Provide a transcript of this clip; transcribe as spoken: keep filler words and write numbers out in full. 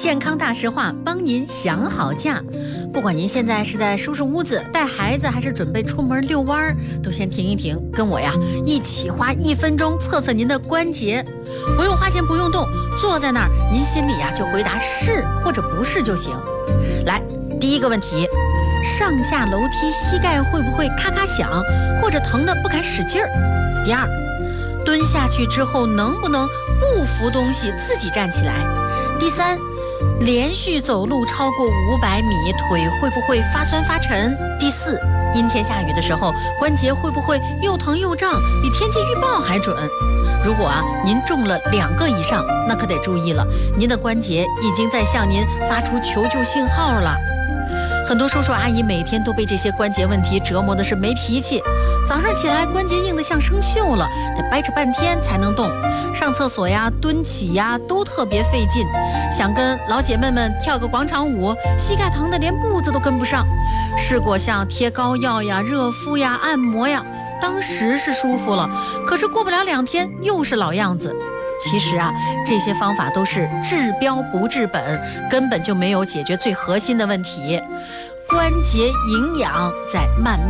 健康大实话，帮您想好假。不管您现在是在收拾屋子、带孩子，还是准备出门遛弯，都先停一停，跟我呀一起花一分钟测测您的关节。不用花钱，不用动，坐在那儿，您心里呀就回答是或者不是就行。来，第一个问题，上下楼梯膝盖会不会咔咔响，或者疼得不敢使劲儿？第二，蹲下去之后能不能不扶东西自己站起来？第三，连续走路超过五百米，腿会不会发酸发沉？第四，阴天下雨的时候，关节会不会又疼又胀，比天气预报还准？如果啊您中了两个以上，那可得注意了，您的关节已经在向您发出求救信号了。很多叔叔阿姨每天都被这些关节问题折磨的是没脾气，早上起来关节硬得像生锈了，得掰扯半天才能动，上厕所呀蹲起呀都特别费劲，想跟老姐妹们跳个广场舞，膝盖疼得连步子都跟不上。试过像贴膏药呀、热敷呀、按摩呀，当时是舒服了，可是过不了两天又是老样子。其实啊，这些方法都是治标不治本，根本就没有解决最核心的问题。关节营养在慢慢